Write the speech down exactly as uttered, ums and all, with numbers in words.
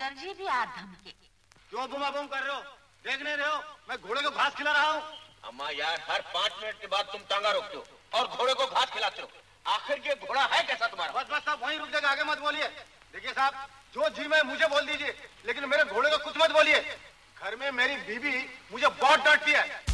शंकर जी भी आ धमके। क्यों बुमा बुम कर रहे हो? देख नहीं रहे हो मैं घोड़े को घास खिला रहा हूँ। अम्मा यार, हर पाँच मिनट के बाद तुम टांगा रोकते हो और घोड़े को घास खिलाते हो। आखिर ये घोड़ा है कैसा तुम्हारा? बस बस साहब वहीं रुक जाएगा, आगे मत बोलिए। देखिए साहब, जो जी में मुझे बोल दीजिए, लेकिन मेरे घोड़े को कुछ मत बोलिए। घर में मेरी बीबी मुझे बहुत डांटती है।